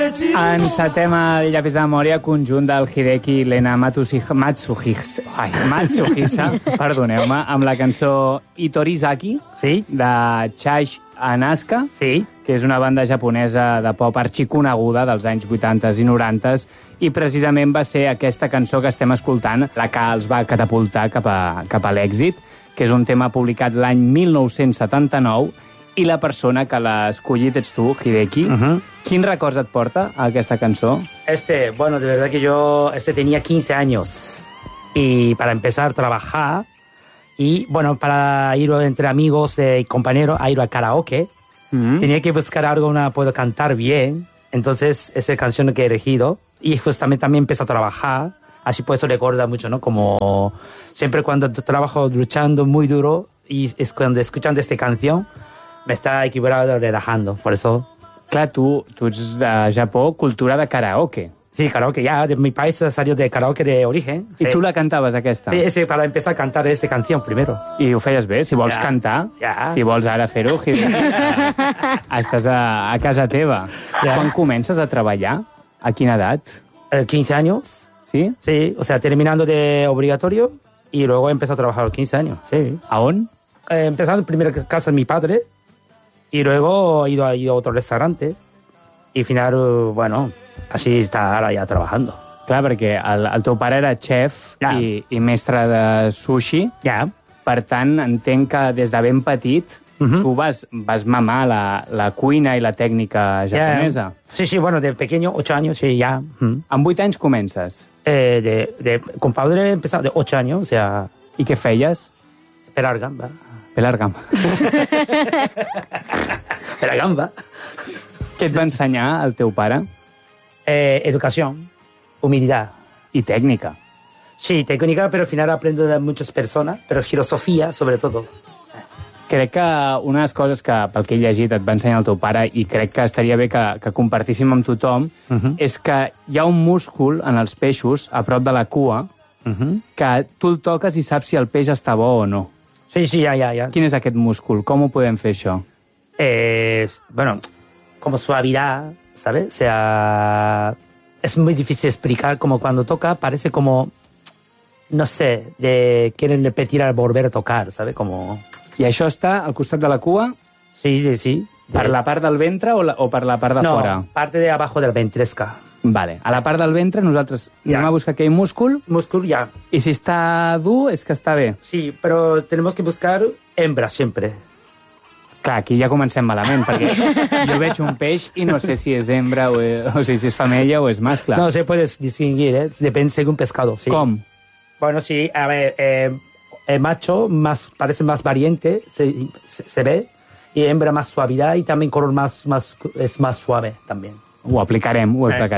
Encetem el llapis de memòria conjunt del Hideki Lena Matsuhisa, perdoneu-me, amb la cançó Itorizaki, Sí. de Chash Anaska, Sí. que és una banda japonesa de pop arxiconeguda dels anys 80 i 90, i precisament va ser aquesta cançó que estem escoltant la que els va catapultar cap a l'èxit, que és un tema publicat l'any 1979, i la persona que l'ha escollit ets tu, Hideki. Quins records et porta aquesta cançó? Bueno, de verdad que yo tenía 15 años y para empezar a trabajar y, bueno, para ir entre amigos y compañeros a ir al karaoke, tenía que buscar algo donde puedo cantar bien. Entonces, esa canción que he elegido y justamente también empecé a trabajar. Así pues, eso recuerda mucho, ¿no? Como siempre cuando trabajo luchando muy duro y es cuando escuchando esta canción, me está equilibrado, relajando. Por eso... Clar, tu ets de Japó, cultura de karaoke. Sí, karaoke, ya de mi país salió de karaoke de origen. I Sí. tu la cantaves, aquesta? Sí, para empezar a cantar esta canción primero. I ho feies bé? Si vols Ja. cantar, Ja. si vols ara fer-ho, estàs a casa teva. Ja. Quan comences a treballar? A quina edat? 15 años, Sí? sí, o sea, terminando de obligatorio y luego empecé a trabajar a los 15 años, sí. A on? Empezando primero en casa de mi padre y luego he ido a otro restaurante y al final, bueno, así está ahora ya trabajando. Clar, perquè el teu pare era xef Ja. i mestre de sushi. Ya, Per tant, entenc que des de ben petit tu vas mamar la cuina i la tècnica japonesa. Sí, sí, bueno, de pequeño, 8 años, sí, ya. Amb 8 anys comences. Con padre he empezado de 8 años, o sea, I què feies? pelar gamba. Pelar gamba. Pelar gamba. Què et va ensenyar el teu pare? Educación, humildad. I tècnica. Sí, técnica, pero al final aprendo de muchas personas, pero filosofía sobre todo. Crec que una de les coses que, pel que he llegit, et va ensenyar el teu pare, i crec que estaria bé que compartíssim amb tothom, és que hi ha un múscul en els peixos, a prop de la cua, que tu el toques i saps si el peix està bo o no. Sí, sí, ya. Quin és aquest múscul? Com ho podem fer, això? Bueno, como suavidad, ¿sabes? O sea, es muy difícil explicar, como cuando toca, parece como, no sé, quieren repetir al volver a tocar, ¿sabes? Como... I això està al costat de la cua, Sí. per la part del ventre o per la part de fora? No, parte de abajo del ventresca. Vale. A la part del ventre nosaltres Ja. anem a buscar aquell múscul Músculo ya. i si està dur és que està bé. Sí, pero tenemos que buscar hembra siempre. Clar, aquí ja comencem malament, perquè jo veig un peix i no sé si és hembra o si és femella o és mascle. No se puede distinguir, ¿eh? Depende según pescado. Sí. Com? Bueno, sí, a ver, el macho parece más valiente, se ve, y hembra más suavidad y también color es más suave también. Ho aplicarem.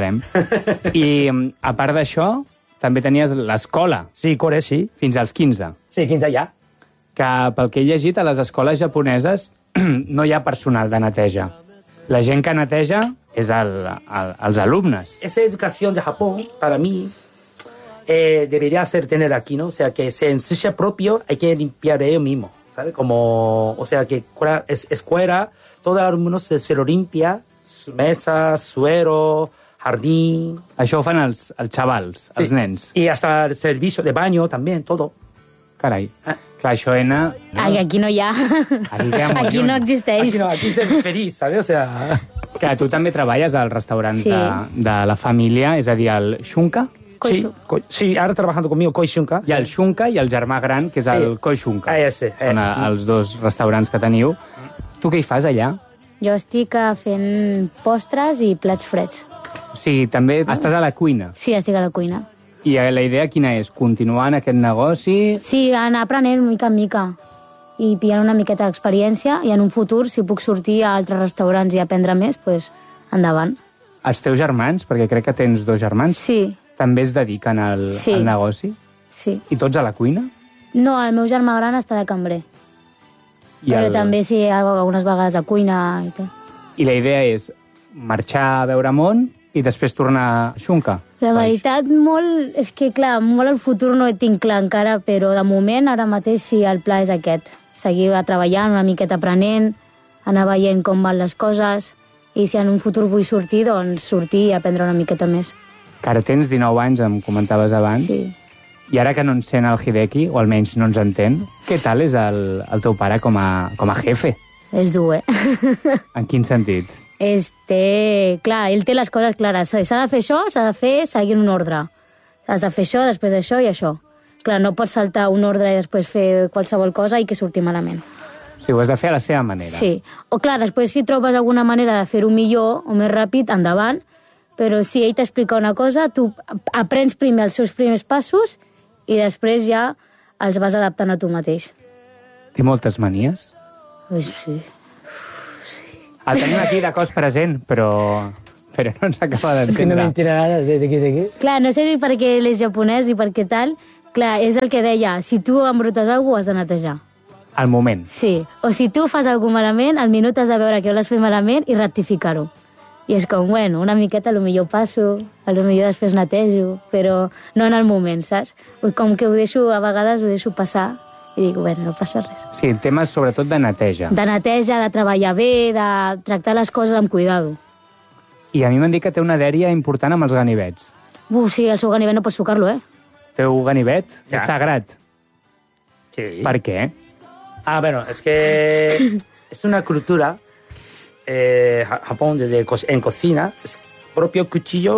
I a part d'això, també tenies l'escola, Sí, core, sí. fins als 15, Sí, 15 ya. que pel que he llegit a les escoles japoneses no hi ha personal de neteja. La gent que neteja és els alumnes. Esa educación de Japón, para mí, debería ser tener aquí, ¿no? O sea, que se ensucia propio, hay que limpiar de ellos mismos, ¿sabes? Como, o sea, que escuela, todo el alumno se lo limpia, su mesa, suero, jardín. Això ho fan els xavals, els nens. Y hasta el servicio de baño también, todo. Carai. Clar, això, Ena... Ai, aquí no hi ha. Aquí no existeix. Aquí es feliz, ¿sabes? O sea... Que tu també treballes als restaurants Sí. de la família, és a dir, el Shunka. Sí, ahora trabajando conmigo, Koi Shunka. Hi ha el Shunka i el germà gran, que és el Koi Shunka. Ese. Són els dos restaurants que teniu. Tu què hi fas allà? Jo estic fent postres i plats freds. O sigui, també estàs a la cuina. Sí, estic a la cuina. I la idea quina és? Continuar en aquest negoci? Sí, anar aprenent mica en mica i pillant una miqueta d'experiència i en un futur, si puc sortir a altres restaurants i aprendre més, doncs endavant. Els teus germans, perquè crec que tens 2 germans, Sí, també es dediquen al negoci? sí. I tots a la cuina? No, el meu germà gran està de cambrer. Però també sí, algunes vegades a cuina i tot. I la idea és marxar a veure món i després tornar a Xunca. La veritat, molt... És que, clar, molt el futur no ho tinc clar encara, però de moment, ara mateix, sí, el pla és aquest. Seguir treballant, una miqueta aprenent, anar veient com van les coses I si en un futur vull sortir, doncs sortir i aprendre una miqueta més. Que ara tens 19 anys, em comentaves abans. Sí. I ara que no ens sent el Hideki, o almenys no ens entén, què tal és el teu pare com a jefe? És dur, En quin sentit? Clar, ell té les coses clares. S'ha de fer això, s'ha de fer seguint un ordre. Has de fer això, després això i això. Clar, no pots saltar un ordre i després fer qualsevol cosa i que surti malament. Sí, ho has de fer a la seva manera. Sí. O clar, després si trobes alguna manera de fer-ho millor o més ràpid, endavant, però si ell t'explica una cosa, tu aprens primer els seus primers passos i després ja els vas adaptant a tu mateix. Té moltes manies? Sí. El tenim aquí de cos present, però no ens acaba d'entendre. És que no m'entera nada de què. Clar, no sé si perquè ell és japonès i perquè tal, clar, és el que deia, si tu embrutes alguna cosa, ho has de netejar. Al moment. Sí, o si tu fas alguna malament, al minut has de veure que ho l'has fet malament i rectificar-ho. I és com, bueno, una miqueta potser passo, potser després netejo, però no en el moment, saps? Com que a vegades ho deixo passar i dic, bueno, no passa res. Sí, temes sobretot de neteja. De neteja, de treballar bé, de tractar les coses amb cuidado. I a mi m'han dit que té una dèria important amb els ganivets. Sí, el seu ganivet no pots tocar-lo, Teu ganivet és sagrat. Sí. Per què? Bueno, es que es una cultura, Japón, en cocina, es propio cuchillo